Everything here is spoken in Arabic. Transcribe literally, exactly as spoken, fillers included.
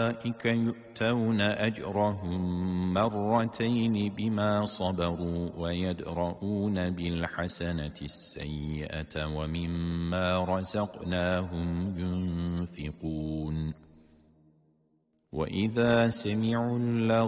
أولئك يؤتون أجرهم مرتين بما صبروا ويدرؤون بالحسنة السيئة ومما رزقناهم ينفقون وإذا سمعوا اللغو